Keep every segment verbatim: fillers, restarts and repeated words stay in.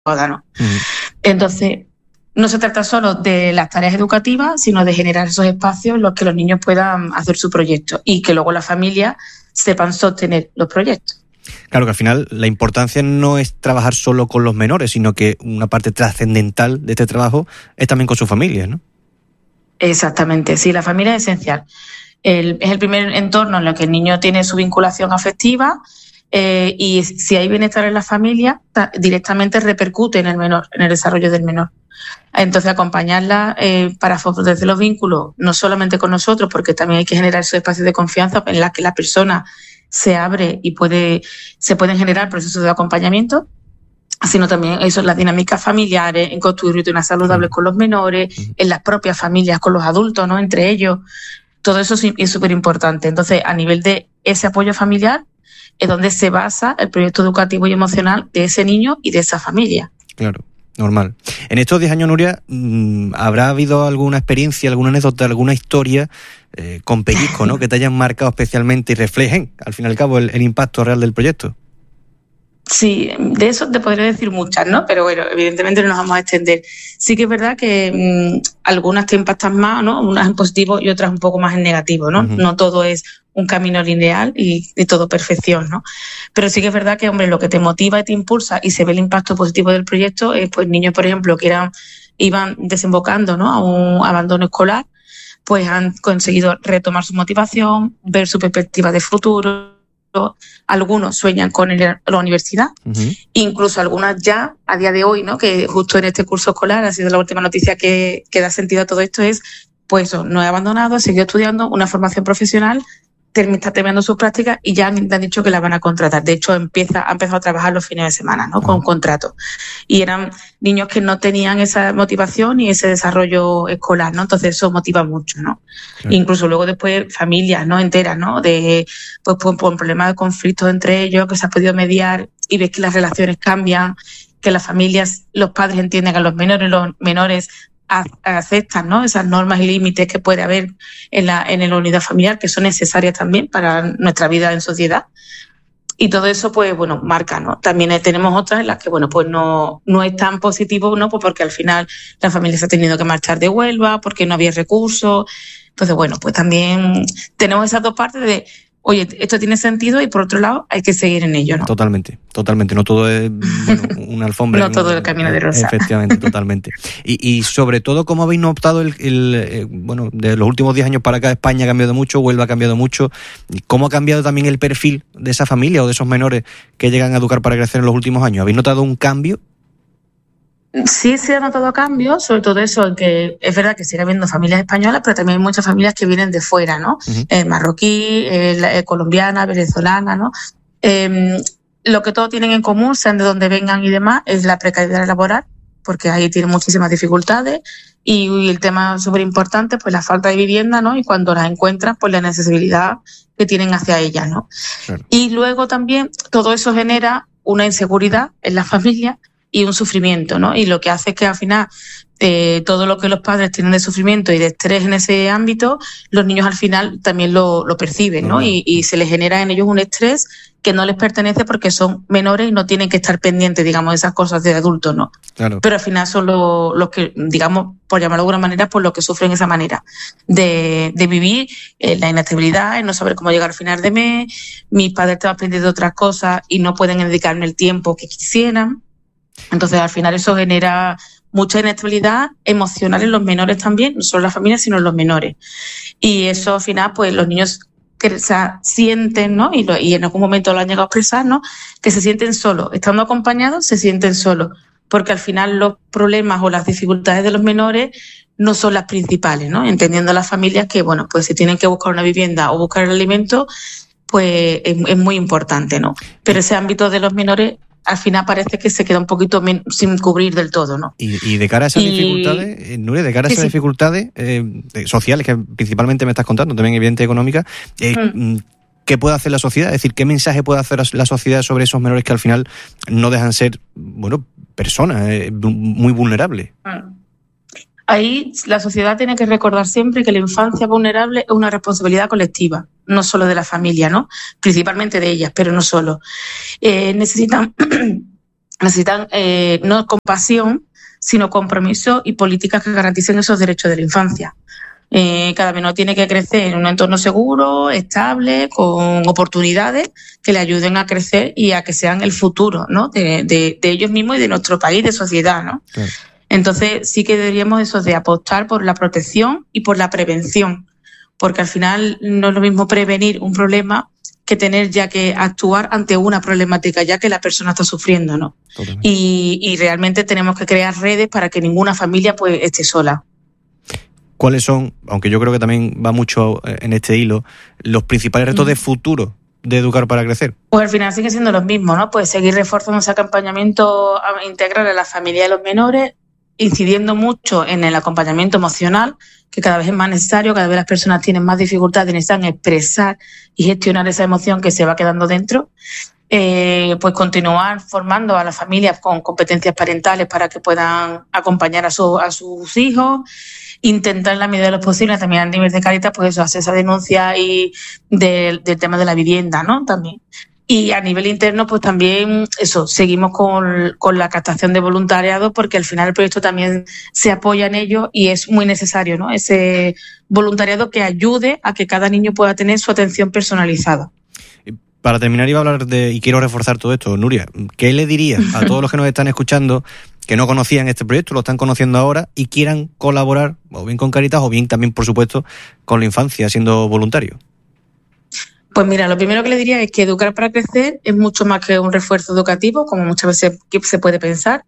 ¿no? Uh-huh. Entonces, no se trata solo de las tareas educativas, sino de generar esos espacios en los que los niños puedan hacer su proyecto y que luego las familias sepan sostener los proyectos. Claro que al final la importancia no es trabajar solo con los menores, sino que una parte trascendental de este trabajo es también con sus familias, ¿no? Exactamente, sí, la familia es esencial. El, es el primer entorno en el que el niño tiene su vinculación afectiva eh, y si hay bienestar en la familia, ta, directamente repercute en el menor, en el desarrollo del menor. Entonces, acompañarla eh, para fortalecer los vínculos, no solamente con nosotros, porque también hay que generar esos espacios de confianza en los que la persona se abre y puede se pueden generar procesos de acompañamiento, sino también eso, las dinámicas familiares, en construir rutinas saludables con los menores, en las propias familias con los adultos, ¿no? Entre ellos. Todo eso es súper importante. Entonces, a nivel de ese apoyo familiar, es donde se basa el proyecto educativo y emocional de ese niño y de esa familia. Claro, normal. En estos diez años, Nuria, ¿habrá habido alguna experiencia, alguna anécdota, alguna historia eh, con pellizco, ¿no? que te hayan marcado especialmente y reflejen, al fin y al cabo, el, el impacto real del proyecto? Sí, de eso te podría decir muchas, ¿no? Pero bueno, evidentemente no nos vamos a extender. Sí que es verdad que mmm, algunas te impactan más, ¿no? Unas en positivo y otras un poco más en negativo, ¿no? Uh-huh. No todo es un camino lineal y de todo perfección, ¿no? Pero sí que es verdad que, hombre, lo que te motiva y te impulsa y se ve el impacto positivo del proyecto es, pues, niños, por ejemplo, que eran, iban desembocando, ¿no? A un abandono escolar, pues han conseguido retomar su motivación, ver su perspectiva de futuro. Algunos sueñan con el, la universidad, uh-huh. incluso algunas ya a día de hoy, ¿no? Que justo en este curso escolar ha sido la última noticia que, que da sentido a todo esto, es pues eso, no he abandonado, he seguido estudiando una formación profesional, term- está terminando sus prácticas y ya han, han dicho que la van a contratar. De hecho, empieza, ha empezado a trabajar los fines de semana, ¿no? Uh-huh. Con un contrato. Y eran niños que no tenían esa motivación y ese desarrollo escolar, ¿no? Entonces eso motiva mucho, ¿no? Claro. Incluso luego después familias, ¿no? Enteras, ¿no? De, pues, por, por problemas de conflictos entre ellos, que se ha podido mediar y ves que las relaciones cambian, que las familias, los padres entienden a los menores, los menores aceptan, ¿no? Esas normas y límites que puede haber en la, en la unidad familiar, que son necesarias también para nuestra vida en sociedad. Y todo eso, pues, bueno, marca, ¿no? También tenemos otras en las que, bueno, pues no, no es tan positivo, ¿no? Pues porque al final la familia se ha tenido que marchar de Huelva, porque no había recursos. Entonces, bueno, pues también tenemos esas dos partes de, oye, esto tiene sentido y por otro lado hay que seguir en ello, ¿no? Totalmente, totalmente. No todo es, bueno, una alfombra. No todo el camino de rosa. Efectivamente, totalmente. Y, y sobre todo, ¿cómo habéis notado el, el eh, bueno, de los últimos diez años para acá España ha cambiado mucho, Huelva ha cambiado mucho? ¿Cómo ha cambiado también el perfil de esa familia o de esos menores que llegan a educar para crecer en los últimos años? ¿Habéis notado un cambio? Sí, se ha notado cambios, sobre todo eso, en que es verdad que sigue habiendo familias españolas, pero también hay muchas familias que vienen de fuera, ¿no? Uh-huh. Eh, marroquí, eh, eh, colombiana, venezolana, ¿no? Eh, lo que todos tienen en común, sean de donde vengan y demás, es la precariedad laboral, porque ahí tienen muchísimas dificultades y, y el tema súper importante, pues la falta de vivienda, ¿no? Y cuando las encuentran, pues la accesibilidad que tienen hacia ellas, ¿no? Claro. Y luego también todo eso genera una inseguridad en la familia y un sufrimiento, ¿no? Y lo que hace es que al final eh, todo lo que los padres tienen de sufrimiento y de estrés en ese ámbito, los niños al final también lo, lo perciben, ¿no? Uh-huh. Y, y se les genera en ellos un estrés que no les pertenece porque son menores y no tienen que estar pendientes, digamos, de esas cosas de adultos, ¿no? Claro. Pero al final son los, los que, digamos, por llamarlo de alguna manera, pues los que sufren esa manera de, de vivir eh, la inestabilidad, en no saber cómo llegar al final de mes, mis padres están pendientes de otras cosas y no pueden dedicarme el tiempo que quisieran. Entonces, al final eso genera mucha inestabilidad emocional en los menores también, no solo en las familias, sino en los menores. Y eso, al final, pues los niños que se sienten, ¿no? Y, lo, y en algún momento lo han llegado a expresar, ¿no? Que se sienten solos. Estando acompañados, se sienten solos. Porque al final los problemas o las dificultades de los menores no son las principales, ¿no? Entendiendo las familias que, bueno, pues si tienen que buscar una vivienda o buscar el alimento, pues es, es muy importante, ¿no? Pero ese ámbito de los menores al final parece que se queda un poquito men- sin cubrir del todo, ¿no? Y, y de cara a esas y... dificultades, Nuria, de cara a sí, esas sí. dificultades eh, sociales que principalmente me estás contando, también evidente económicas, eh, mm. ¿qué puede hacer la sociedad? Es decir, ¿qué mensaje puede hacer la sociedad sobre esos menores que al final no dejan ser, bueno, personas eh, muy vulnerables? Mm. Ahí la sociedad tiene que recordar siempre que la infancia vulnerable es una responsabilidad colectiva, no solo de la familia, ¿no? Principalmente de ellas, pero no solo. Eh, necesitan necesitan eh, no compasión, sino compromiso y políticas que garanticen esos derechos de la infancia. Eh, cada menor tiene que crecer en un entorno seguro, estable, con oportunidades que le ayuden a crecer y a que sean el futuro, ¿no? de, de, de ellos mismos y de nuestro país, de sociedad, ¿no? Claro. Entonces sí que deberíamos eso de apostar por la protección y por la prevención, porque al final no es lo mismo prevenir un problema que tener ya que actuar ante una problemática ya que la persona está sufriendo, ¿no? Y, y realmente tenemos que crear redes para que ninguna familia pues esté sola. ¿Cuáles son, aunque yo creo que también va mucho en este hilo, los principales retos mm. de futuro de Educar para Crecer? Pues al final sigue siendo los mismos, ¿no? Pues seguir reforzando ese acompañamiento integral a la familia y a los menores, incidiendo mucho en el acompañamiento emocional, que cada vez es más necesario, cada vez las personas tienen más dificultades, necesitan expresar y gestionar esa emoción que se va quedando dentro. Eh, pues continuar formando a las familias con competencias parentales para que puedan acompañar a, su, a sus hijos, intentar en la medida de lo posible también a nivel de Cáritas, pues eso, hacer esa denuncia y del, del tema de la vivienda, ¿no? También. Y a nivel interno, pues también eso, seguimos con, con la captación de voluntariado, porque al final el proyecto también se apoya en ello y es muy necesario, ¿no? Ese voluntariado que ayude a que cada niño pueda tener su atención personalizada. Para terminar iba a hablar de, y quiero reforzar todo esto, Nuria, ¿qué le dirías a todos los que nos están escuchando que no conocían este proyecto, lo están conociendo ahora y quieran colaborar o bien con Cáritas o bien también, por supuesto, con la infancia, siendo voluntario? Pues mira, lo primero que le diría es que Educar para Crecer es mucho más que un refuerzo educativo, como muchas veces se puede pensar.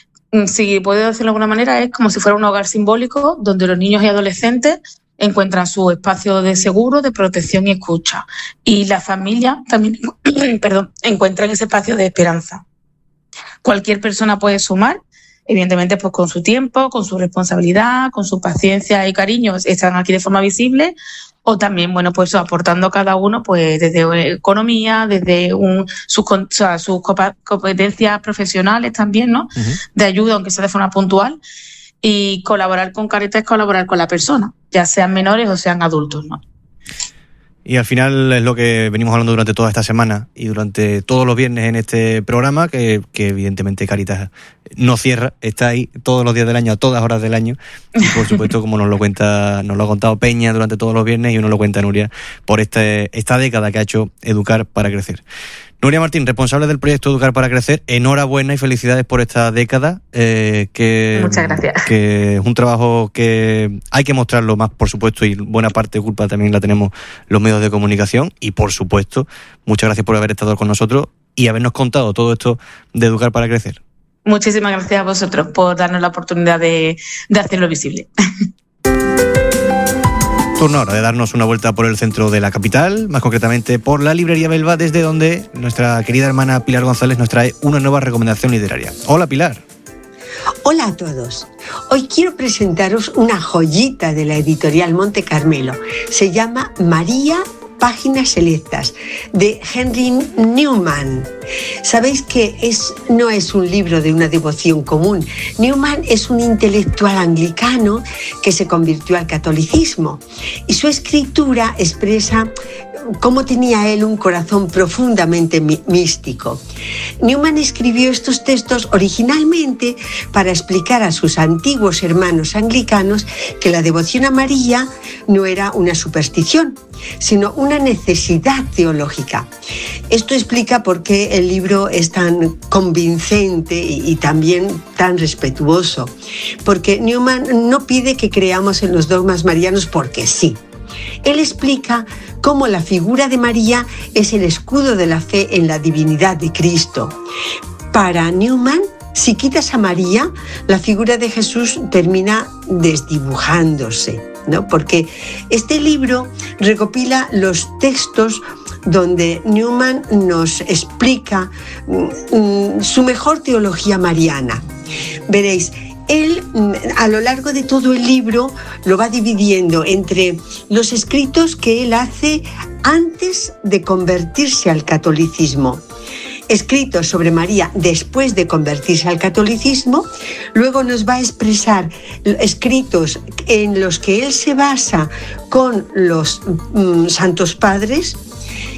Si puedo decirlo de alguna manera, es como si fuera un hogar simbólico donde los niños y adolescentes encuentran su espacio de seguro, de protección y escucha. Y la familia también perdón, encuentran ese espacio de esperanza. Cualquier persona puede sumar, evidentemente pues con su tiempo, con su responsabilidad, con su paciencia y cariño, están aquí de forma visible, o también, bueno, pues aportando cada uno pues desde economía, desde un, sus, o sea, sus competencias profesionales también, ¿no? Uh-huh. De ayuda, aunque sea de forma puntual. Y colaborar con Cáritas es colaborar con la persona, ya sean menores o sean adultos, ¿no? Y al final es lo que venimos hablando durante toda esta semana y durante todos los viernes en este programa, que, que evidentemente Cáritas no cierra, está ahí todos los días del año, a todas horas del año. Y por supuesto, como nos lo cuenta, nos lo ha contado Peña durante todos los viernes y uno lo cuenta Nuria, por este, esta década que ha hecho Educar para Crecer. Nuria Martín, responsable del proyecto Educar para Crecer, enhorabuena y felicidades por esta década. Eh, que, Muchas gracias. Que es un trabajo que hay que mostrarlo más, por supuesto, y buena parte de culpa también la tenemos los medios de comunicación. Y, por supuesto, muchas gracias por haber estado con nosotros y habernos contado todo esto de Educar para Crecer. Muchísimas gracias a vosotros por darnos la oportunidad de, de hacerlo visible. Turno ahora de darnos una vuelta por el centro de la capital, más concretamente por la librería Belva, desde donde nuestra querida hermana Pilar González nos trae una nueva recomendación literaria. Hola, Pilar. Hola a todos. Hoy quiero presentaros una joyita de la editorial Monte Carmelo. Se llama María, Páginas Selectas, de Henry Newman. Sabéis que es, no es un libro de una devoción común. Newman es un intelectual anglicano que se convirtió al catolicismo y su escritura expresa cómo tenía él un corazón profundamente místico. Newman escribió estos textos originalmente para explicar a sus antiguos hermanos anglicanos que la devoción a María no era una superstición, sino una necesidad teológica. Esto explica por qué el libro es tan convincente y, y también tan respetuoso, porque Newman no pide que creamos en los dogmas marianos porque sí. Él explica cómo la figura de María es el escudo de la fe en la divinidad de Cristo. Para Newman, si quitas a María, la figura de Jesús termina desdibujándose, ¿no? Porque este libro recopila los textos donde Newman nos explica mm, su mejor teología mariana. Veréis, él a lo largo de todo el libro lo va dividiendo entre los escritos que él hace antes de convertirse al catolicismo, escritos sobre María después de convertirse al catolicismo, luego nos va a expresar escritos en los que él se basa con los mm, santos padres,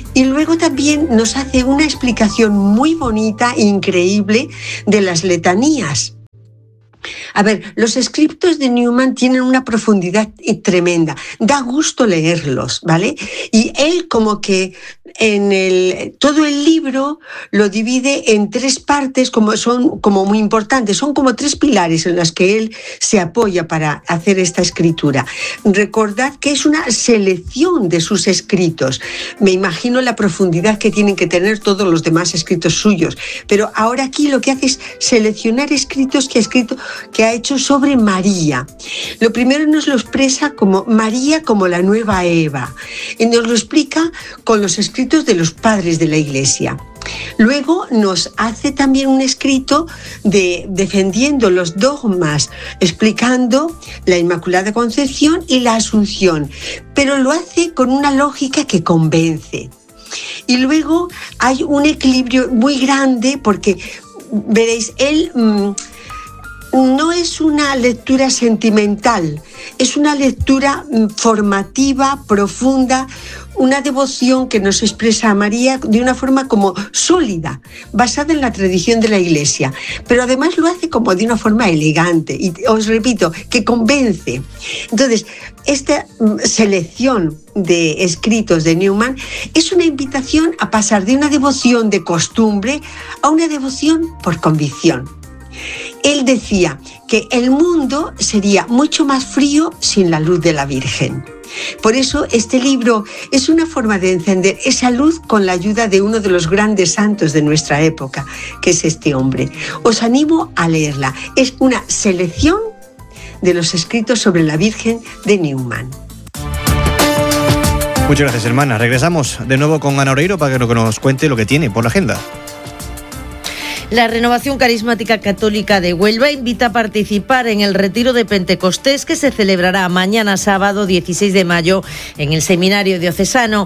Y luego también nos hace una explicación muy bonita e increíble de las letanías. A ver, los escritos de Newman tienen una profundidad tremenda, da gusto leerlos, ¿vale? Y él como que en el todo el libro lo divide en tres partes, como son como muy importantes, son como tres pilares en los que él se apoya para hacer esta escritura. Recordad que es una selección de sus escritos. Me imagino la profundidad que tienen que tener todos los demás escritos suyos, pero ahora aquí lo que hace es seleccionar escritos que ha escrito que ha hecho sobre María. Lo primero nos lo expresa como María como la nueva Eva, y nos lo explica con los escritos de los padres de la Iglesia. Luego nos hace también un escrito de defendiendo los dogmas, explicando la Inmaculada Concepción y la Asunción, pero lo hace con una lógica que convence. Y luego hay un equilibrio muy grande porque, veréis, él mmm, no es una lectura sentimental, es una lectura formativa, profunda, una devoción que nos expresa a María de una forma como sólida, basada en la tradición de la Iglesia, pero además lo hace como de una forma elegante y os repito, que convence. Entonces, esta selección de escritos de Newman es una invitación a pasar de una devoción de costumbre a una devoción por convicción. Él decía que el mundo sería mucho más frío sin la luz de la Virgen. Por eso este libro es una forma de encender esa luz con la ayuda de uno de los grandes santos de nuestra época, que es este hombre. Os animo a leerla. Es una selección de los escritos sobre la Virgen de Newman. Muchas gracias, hermana. Regresamos de nuevo con Ana Oreiro para que nos cuente lo que tiene por la agenda. La Renovación Carismática Católica de Huelva invita a participar en el retiro de Pentecostés que se celebrará mañana sábado dieciséis de mayo en el Seminario Diocesano.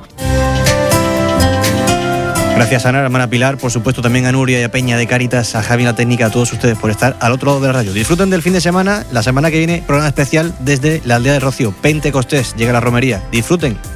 Gracias, Ana, hermana Pilar, por supuesto también a Nuria y a Peña de Cáritas, a Javi en la técnica, a todos ustedes por estar al otro lado de la radio. Disfruten del fin de semana. La semana que viene, programa especial desde la aldea de Rocío, Pentecostés, llega la romería. Disfruten.